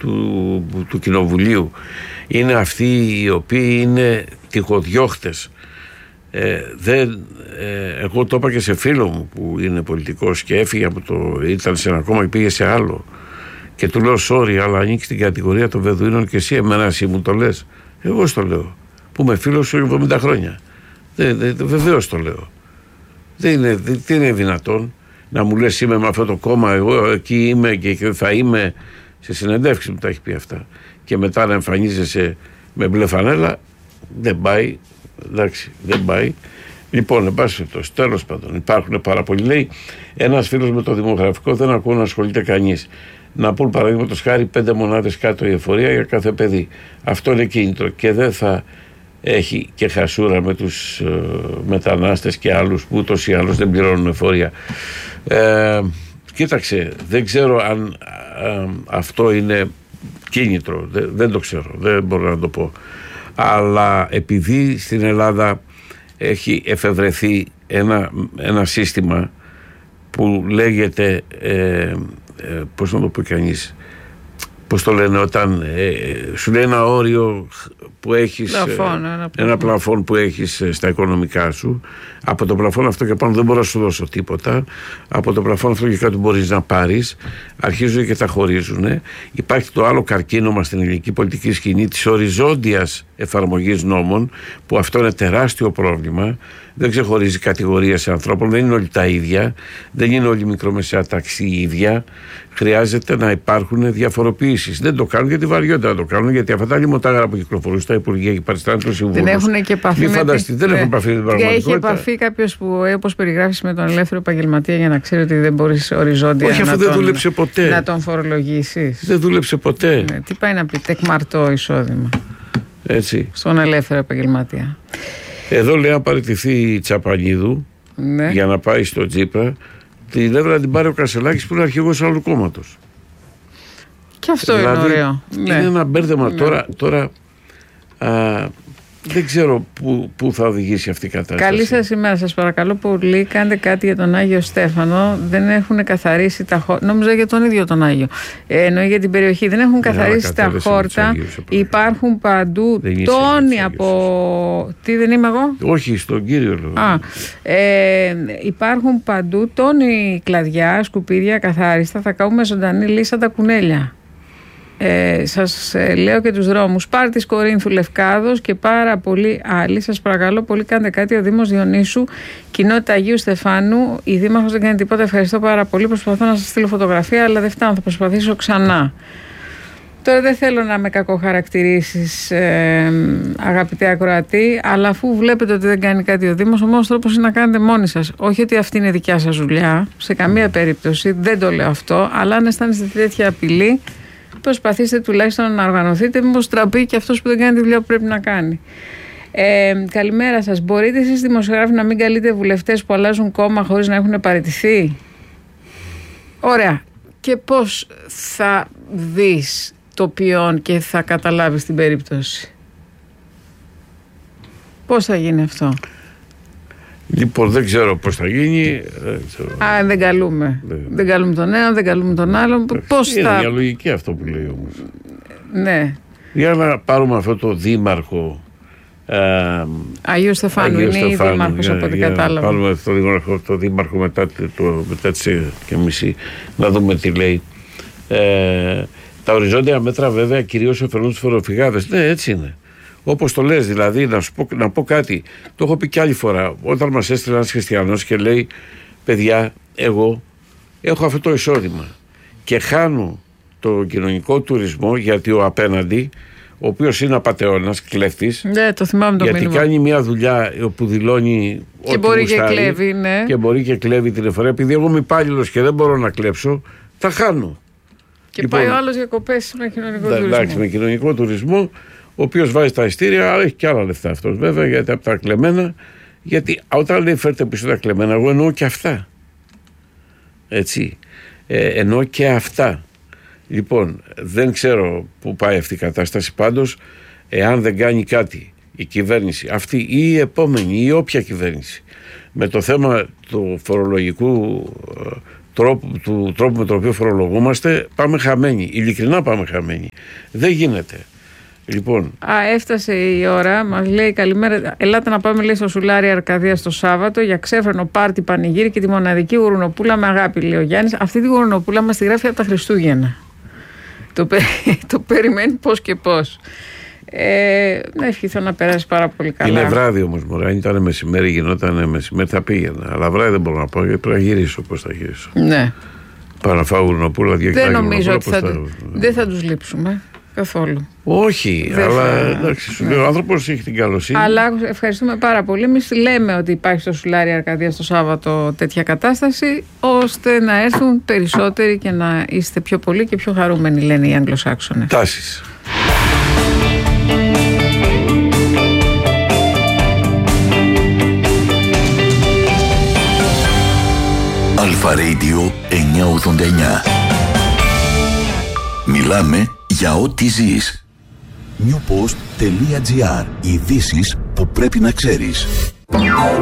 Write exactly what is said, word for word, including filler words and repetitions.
του, του Κοινοβουλίου είναι αυτοί οι οποίοι είναι τυχοδιώχτες. Ε, δεν, ε, εγώ το είπα και σε φίλο μου που είναι πολιτικός και έφυγε από το, ήταν σε ένα κόμμα και πήγε σε άλλο και του λέω sorry, αλλά ανήκει στην κατηγορία των Βεδουίνων και εσύ εμένα εσύ μου το λες. Εγώ στο λέω που είμαι φίλος σου εβδομήντα χρόνια. Δεν, δεν, βεβαίως το λέω. Δεν είναι, δεν, δεν είναι δυνατόν να μου λες είμαι με αυτό το κόμμα, εγώ εκεί είμαι και θα είμαι. Σε συνεντεύξεις μου τα έχει πει αυτά και μετά να εμφανίζεσαι με μπλε φανέλα. Δεν πάει. Εντάξει, δεν πάει. Λοιπόν, εν πάση περιπτώσει, τέλος πάντων, υπάρχουν πάρα πολλοί. Λέει ένας φίλος με το δημογραφικό δεν ακούω να ασχολείται κανείς. Να πούν παραδείγματος χάρη πέντε μονάδες κάτω η εφορία για κάθε παιδί. Αυτό είναι κίνητρο και δεν θα έχει και χασούρα με τους ε, μετανάστες και άλλους που ούτως ή άλλως δεν πληρώνουν εφορία. Ε, κοίταξε, δεν ξέρω αν ε, αυτό είναι κίνητρο. Δεν, δεν το ξέρω, δεν μπορώ να το πω. Αλλά επειδή στην Ελλάδα έχει εφευρεθεί ένα, ένα σύστημα που λέγεται ε, ε, πώς να το πει κανείς, πώς το λένε όταν ε, σου λέει ένα όριο που έχεις, πλαφόν, ένα, ένα πλαφόν που έχεις στα οικονομικά σου, από το πλαφόν αυτό και πάνω δεν μπορώ να σου δώσω τίποτα, από το πλαφόν αυτό και κάτω μπορείς να πάρεις, αρχίζουν και τα χωρίζουν. Υπάρχει το άλλο καρκίνωμα στην ελληνική πολιτική σκηνή της οριζόντιας εφαρμογής νόμων, που αυτό είναι τεράστιο πρόβλημα. Δεν ξεχωρίζει κατηγορίες ανθρώπων, δεν είναι όλοι τα ίδια, δεν είναι όλοι μικρομεσαία τάξη ίδια. Χρειάζεται να υπάρχουν διαφοροποιήσεις. Δεν το κάνουν γιατί βαριόνται να το κάνουν, γιατί αυτά τα λιμωτάγρα που κυκλοφορούν στα Υπουργεία και παριστάνουν του Συμβούλου. Δεν έχουν και επαφή. Μην φανταστείτε, δεν ναι. έχουν επαφή με την πραγματικότητα. Έχει επαφή κάποιο που, όπως περιγράφει, με τον ελεύθερο επαγγελματία για να ξέρει ότι δεν μπορεί οριζόντια. Όχι, αυτό δεν τον, δούλεψε ποτέ. Να τον φορολογήσει. Δεν δούλεψε ποτέ. Ναι, τι πάει να πει, τεκμαρτό εισόδημα. Έτσι. Στον ελεύθερο επαγγελματία. Εδώ λέει, αν παραιτηθεί η Τσαπανίδου ναι. για να πάει στο Τσίπρα, την έβρα να την πάρει ο Κασελάκης που είναι αρχηγός άλλου κόμματος. Και αυτό δηλαδή, είναι ωραίο. Είναι ναι. ένα μπέρδεμα ναι. τώρα. τώρα α, δεν ξέρω πού, πού θα οδηγήσει αυτή η κατάσταση. Καλή σας ημέρα, σας παρακαλώ πολύ. Κάντε κάτι για τον Άγιο Στέφανο. Δεν έχουν καθαρίσει τα χόρτα. Νόμιζα για τον ίδιο τον Άγιο. Ε, εννοεί για την περιοχή. Δεν έχουν καθαρίσει τα χόρτα. Υπάρχουν παντού τόνοι από. Τι δεν είμαι εγώ? Όχι, στον κύριο λόγο. Α, ε, υπάρχουν παντού τόνοι κλαδιά, σκουπίδια καθάριστα. Θα καούμε ζωντανή λύσα τα κουνέλια. Ε, σας ε, λέω και τους δρόμους Σπάρτης, Κορίνθου, Λευκάδος και πάρα πολλοί άλλοι. Σας παρακαλώ πολύ, κάντε κάτι. Ο Δήμος Διονύσου, κοινότητα Αγίου Στεφάνου. Η Δήμαρχος δεν κάνει τίποτα. Ευχαριστώ πάρα πολύ. Προσπαθώ να σας στείλω φωτογραφία, αλλά δεν φτάνω. Θα προσπαθήσω ξανά. Τώρα δεν θέλω να με κακοχαρακτηρίσεις, ε, αγαπητέ ακροατή, αλλά αφού βλέπετε ότι δεν κάνει κάτι ο Δήμος, ο μόνος τρόπος είναι να κάνετε μόνοι σας. Όχι ότι αυτή είναι δικιά σας δουλειά, σε καμία περίπτωση. Δεν το λέω αυτό, αλλά αν αισθάνεστε τέτοια απειλή, προσπαθήστε τουλάχιστον να οργανωθείτε, μήπως τραπεί και αυτός που δεν κάνει τη δουλειά που πρέπει να κάνει. Ε, καλημέρα σας. Μπορείτε εσείς δημοσιογράφοι να μην καλείτε βουλευτές που αλλάζουν κόμμα χωρίς να έχουν παραιτηθεί? Ωραία. Και πώς θα δεις το ποιόν και θα καταλάβεις την περίπτωση? Πώς θα γίνει αυτό? Λοιπόν, δεν ξέρω πώς θα γίνει. Δεν ξέρω. Α, δεν καλούμε. Δεν, δεν καλούμε τον έναν, δεν καλούμε τον άλλον. Πώς είναι θα... μια λογική αυτό που λέει όμως. Ναι. Για να πάρουμε αυτό το δήμαρχο ε, Αγίου Στεφάνου. Αγίου είναι Στεφάνου, η δήμαρχος για, από ό,τι κατάλαβα. Να πάρουμε αυτό το δήμαρχο, το δήμαρχο μετά, το, μετά τις και μισή, να δούμε τι λέει. Ε, τα οριζόντια μέτρα βέβαια κυρίως ωφελούν τους φοροφυγάδες. Ναι, έτσι είναι. Όπως το λες, δηλαδή, να, σου πω, να πω κάτι. Το έχω πει και άλλη φορά. Όταν μας έστειλε ένας χριστιανός και λέει, παιδιά, εγώ έχω αυτό το εισόδημα και χάνω το κοινωνικό τουρισμό γιατί ο απέναντι, ο οποίος είναι απατεώνας, κλέφτης, ναι, το θυμάμαι το γιατί μήνυμα. Κάνει μια δουλειά που δηλώνει και ότι μπορεί και κλέβει, ναι. Και μπορεί και κλέβει την εφορία. Επειδή εγώ είμαι υπάλληλος και δεν μπορώ να κλέψω, τα χάνω. Και λοιπόν, πάει ο άλλος διακοπές με κοινωνικό τουρισμό. Εντάξει, με κοινωνικό τουρισμό. Ο οποίος βάζει τα ειστήρια, αλλά έχει και άλλα λεφτά αυτός βέβαια, γιατί από τα κλεμμένα, γιατί όταν λέει φέρτε πίσω τα κλεμμένα, εγώ εννοώ και αυτά. Έτσι. Ε, εννοώ και αυτά. Λοιπόν, δεν ξέρω πού πάει αυτή η κατάσταση, πάντως, εάν δεν κάνει κάτι η κυβέρνηση, αυτή ή η επόμενη ή όποια κυβέρνηση, με το θέμα του φορολογικού τρόπο, του τρόπου με τον οποίο φορολογούμαστε, πάμε χαμένοι. Ειλικρινά πάμε χαμένοι. Δεν γίνεται. Λοιπόν. Α, έφτασε η ώρα. Μας λέει καλημέρα. Ελάτε να πάμε, λέει, στο Σουλάρι Αρκαδίας το Σάββατο για ξέφρενο πάρτι πανηγύρι και τη μοναδική γουρνοπούλα με αγάπη, λέει ο Γιάννης. Αυτή τη γουρνοπούλα μας τη γράφει από τα Χριστούγεννα. Το, το περιμένει πώς και πώς. Ε, να ευχηθώ να περάσει πάρα πολύ καλά. Είναι βράδυ όμως, μωρέ. Αν ήταν μεσημέρι, γινόταν μεσημέρι, θα πήγαινα. Αλλά βράδυ δεν μπορώ να πάω γιατί πρέπει να γυρίσω. Πώς θα γυρίσω. Ναι. Πάω να φάω γουρνοπούλα, δύο Δεν νομίζω ότι θα, θα... δεν θα τους λείψουμε. Καθόλου. Όχι, δεν αλλά θα... εντάξει, σου λέει, ο άνθρωπος έχει την καλοσύνη. Αλλά ευχαριστούμε πάρα πολύ. Εμείς λέμε ότι υπάρχει στο Σουλάρι Αρκαδίας το Σάββατο τέτοια κατάσταση, ώστε να έρθουν περισσότεροι και να είστε πιο πολλοί και πιο χαρούμενοι, λένε οι Αγγλοσάξονες. Τάσεις. Αλφα Radio εννιακόσια ογδόντα εννιά. Μιλάμε για ό,τι ζεις. newpost.gr. Ειδήσεις που πρέπει να ξέρεις.